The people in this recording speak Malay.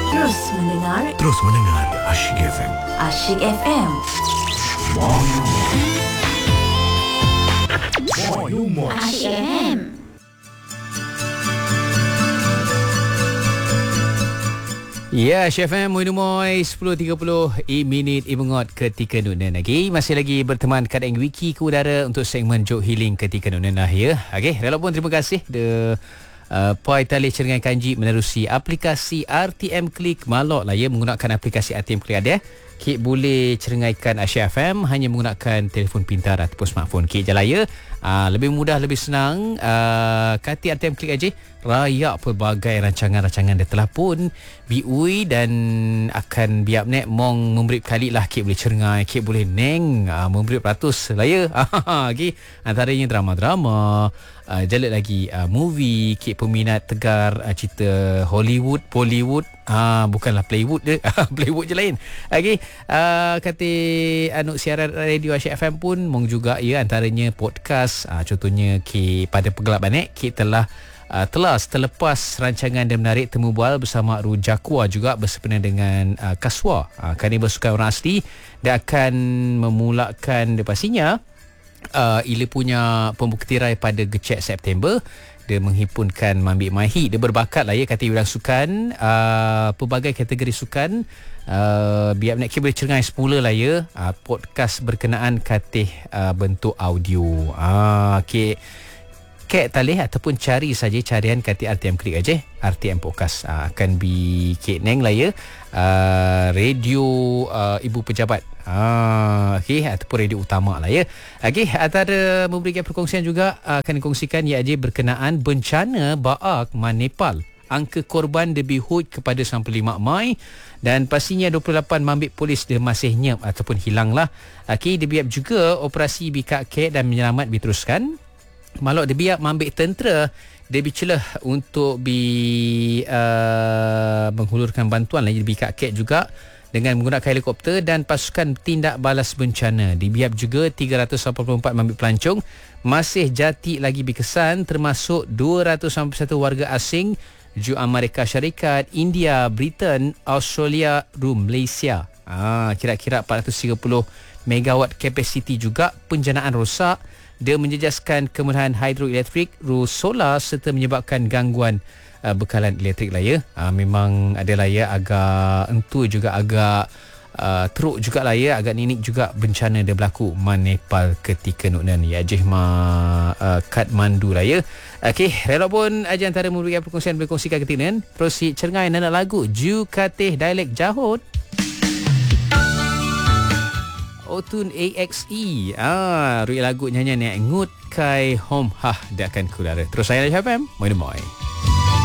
Terus mendengar Asyik FM. Asyik FM. Asyik FM. Ya, Chef M, Moy 10.30 minit imengot ketika nunan lagi. Masih lagi berteman kat Wiki ke udara untuk segmen Joke Healing ketika nunan lah ya. Okey, relak pun terima kasih Poi Talih Cerengai Kanji menerusi aplikasi RTM Klik Malok lah ya, menggunakan aplikasi RTM Klik ada. Kik boleh cerengaikan Asyik FM hanya menggunakan telefon pintar ataupun smartphone. Kik Jalaya lebih mudah, lebih senang. Kati RTM Klik aja rayak pelbagai rancangan-rancangan dia telah pun biui dan akan biap nek mong memberi kali lah kik boleh cerengai, kik boleh neng memberi ratus lah ya. Okay. Antaranya drama-drama, jalan lagi movie, kik peminat tegar cerita Hollywood, Bollywood, bukanlah Playwood je. Playwood je lain. Okay. Kata siaran radio Asyik FM pun mong juga ya, antaranya podcast. Contohnya pada Pegelap Banek kita telah selepas rancangan dan menarik temu bual bersama Rujakwa juga bersempena dengan Kaswa, kani bersukan orang asli, dia akan memulakan pastinya ia punya pembuka tirai pada Gecek September. Dia menghimpunkan Mambik Mahi. Dia berbakat lah ya, kata bidang sukan, pelbagai kategori sukan. Biar nak boleh cerengai semula lah ya, podcast berkenaan katih bentuk audio. Okay. Kek talih ataupun cari saja carian kata RTM Klik aja, RTM Podcast akan kek neng lah ya, radio ibu pejabat, okey, ataupun radio utama lah ya. Okey, antara memberikan perkongsian juga akan dikongsikan ia aja berkenaan bencana Baak Nepal. Angka korban lebih hut kepada 95 Mai dan pastinya 28 mambik polis dia masih nyep ataupun hilang lah. Okey, dia biap juga operasi bikak kek dan menyelamat diteruskan. Malok dia biar mambik tentera, dia bicelah untuk menghulurkan bantuan lagi lebih kat juga dengan menggunakan helikopter dan pasukan tindak balas bencana. Dibiap juga 384 mambik pelancong masih jati lagi berkesan, termasuk 291 warga asing Amerika Syarikat, India, Britain, Australia, Malaysia. Kira-kira 430 megawatt kapasiti juga. Penjanaan rosak. Dia menjejaskan kemudahan hidroelektrik, solar serta menyebabkan gangguan bekalan elektrik lah ya. Memang adalah ya agak entu juga, agak teruk juga lah ya, agak ninik juga bencana dia berlaku Nepal ketika nunan ya Kathmandu lah ya. Okey, relak pun aja antara memberikan perkongsian berkongsikan ketika prosi cerengai nana lagu Ju Katih Dialek Jahot Otun AXE. Ruik lagu nyanyian yang ngut kai hom dia akan keluar. Terus saya Syafam, moi.